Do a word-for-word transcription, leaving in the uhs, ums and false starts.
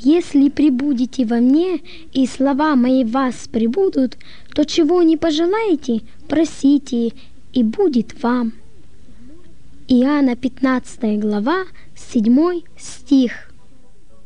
Если пребудете во мне, и слова мои в вас пребудут, то чего не пожелаете, просите, и будет вам». Иоанна пятнадцатая глава, седьмой стих.